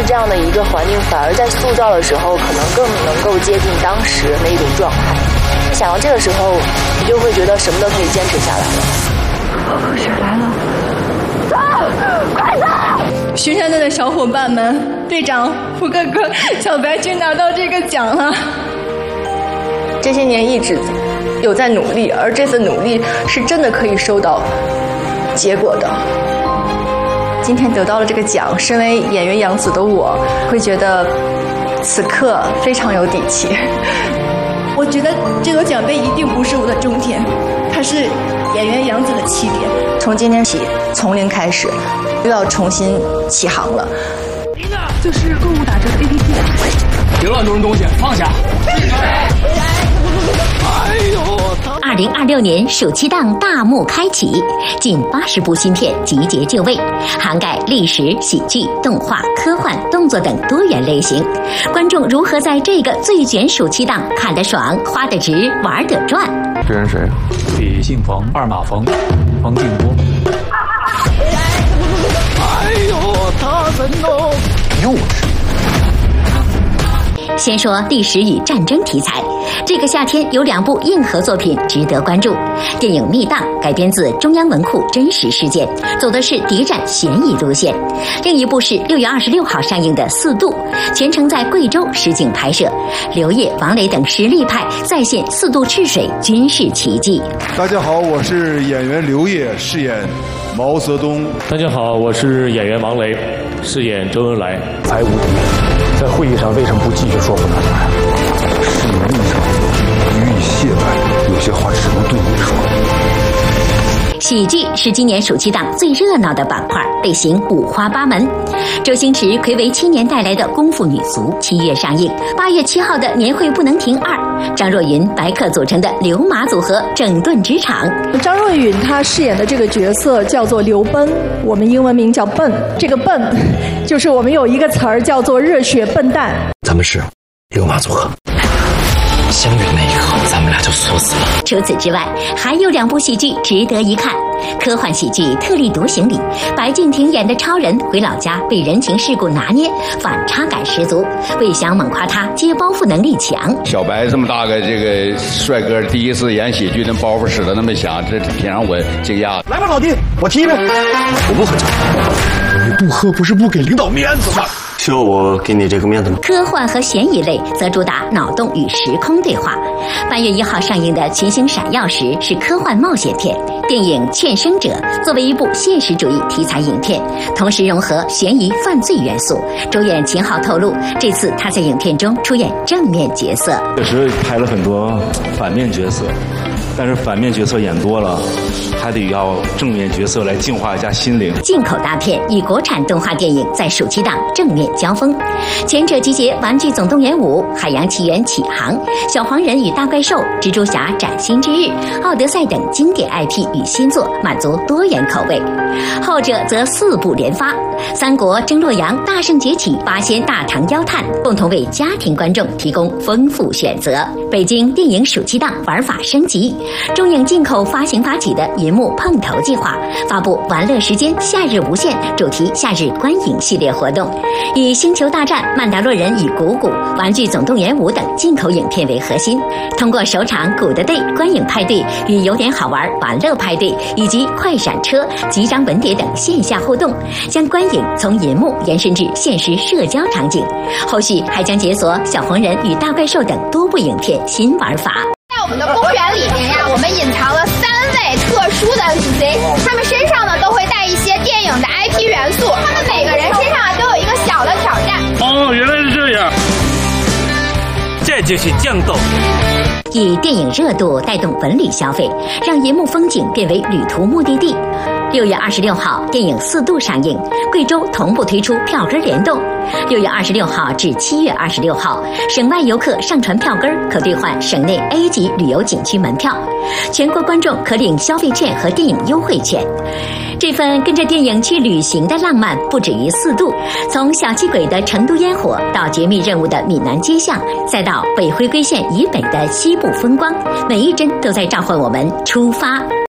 这样的一个环境，反而在塑造的时候，可能更能够接近当时人的一种状态。想到这个时候，你就会觉得什么都可以坚持下来了。 雪来了， 走，快走！ 巡山队的小伙伴们，队长胡哥哥、小白君拿到这个奖了。这些年一直有在努力，而这次努力是真的可以收到结果的。今天得到了这个奖，身为演员杨紫的我，会觉得此刻非常有底气。我觉得这座奖杯一定不是我的终点，它是演员杨紫的起点。从今天起，从零开始，又要重新起航了。 这是购物打折的 APP。 别乱丢人东西，放下。 2026年暑期档大幕开启，近80部新片集结就位，涵盖历史、喜剧、动画、科幻、动作等多元类型。观众如何在这个最卷暑期档看得爽、花得值、玩得转？ 这人谁？ 李姓冯，二马冯，冯定波。 哎呦，他人哦！ 又是。 先说历史与战争题材，这个夏天有2部硬核作品值得关注。电影《密档》改编自中央文库真实事件，走的是谍战悬疑路线；另一部是6月26号上映的《4度》，全程在贵州实景拍摄，刘烨、王磊等实力派再现4度赤水军事奇迹。 大家好，我是演员刘烨，饰演毛泽东。 大家好，我是演员王雷，饰演周恩来。 才无敌，在会议上为什么不继续说服大家？事业立场予以懈怠，有些话只能对你说。 喜剧是今年暑期档最热闹的板块，类型五花八门。周星驰睽违7年带来的《功夫女足》7月上映，8月7号的《年会不能停2》，张若昀、白客组成的刘马组合整顿职场。 张若昀他饰演的这个角色叫做刘奔，我们英文名叫笨。这个笨，就是我们有一个词儿叫做热血笨蛋。 咱们是刘马组合。相遇那一刻，咱们俩就锁死了。 除此之外，还有2部喜剧值得一看。科幻喜剧《特立独行》里，白敬亭演的超人回老家被人情世故拿捏，反差感十足。魏翔猛夸他接包袱能力强。 小白这么大个这个帅哥，第一次演喜剧，那包袱使得那么响，这挺让我惊讶。 来吧，老弟，我踢呗。我不喝酒。 你不喝不是不给领导面子吗？ 需要我给你这个面子吗？ 科幻和悬疑类则主打脑洞与时空对话。8月1号上映的《群星闪耀时》是科幻冒险片。电影《劝生者》作为一部现实主义题材影片，同时融合悬疑犯罪元素。主演秦昊透露，这次他在影片中出演正面角色。 确实拍了很多反面角色，但是反面角色演多了，还得要正面角色来净化一下心灵。 进口大片与国产动画电影在暑期档正面交锋，前者集结《玩具总动员5》《海洋奇缘启航》《小黄人与大怪兽》《蜘蛛侠崭新之日》《奥德赛》等经典 IP 与新作，满足多元口味。后者则4部连发，《三国》争洛阳、大圣崛起、八仙大唐妖探，共同为家庭观众提供丰富选择。北京电影暑期档玩法升级，中影进口发行发起的银幕碰头计划，发布玩乐时间夏日无限主题夏日观影系列活动，以《星球大战》《曼达洛人》与谷谷、《玩具总动员5》等进口影片为核心，通过首场古的 day 观影派对与有点好玩玩乐派对以及快闪车、集章文牒等线下互动，将观影从银幕延伸至现实社交场景。后续还将解锁《小黄人与大怪兽》等多部影片新玩法。 在我们的公园里面呀，我们隐藏了3位特殊的 NPC， 他们身上呢都会带一些电影的 IP 元素，他们每个人身上都有一个小的挑战。 哦，原来是这样，这就是降斗。 以电影热度带动文旅消费，让银幕风景变为旅途目的地。6月26号，电影《4度》上映，贵州同步推出票根联动。6月26号至7月26号，省外游客上传票根可兑换省内 A 级旅游景区门票，全国观众可领消费券和电影优惠券。这份跟着电影去旅行的浪漫不止于4度，从小气鬼的成都烟火到绝密任务的闽南街巷，再到北回归线以北的西部风光，每一帧都在召唤我们出发。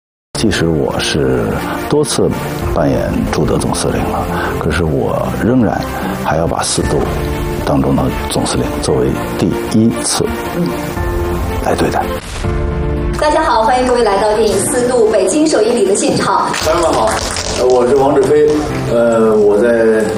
即使我是多次扮演朱德总司令了，可是我仍然还要把4度当中的总司令作为第1次来对待。 大家好，欢迎各位来到电影《4度北京首映礼》的现场。 朋友们好，我是王志飞，我在